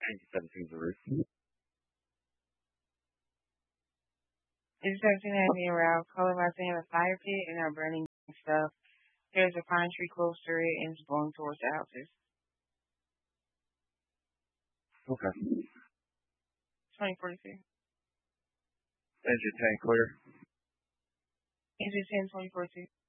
1917 is the roof. It's something that me around calling my saying a fire pit and are burning stuff. There's a pine tree close to it and it's blowing towards the houses. Okay. 2042. Engine tank clear. Engine 10, 2042.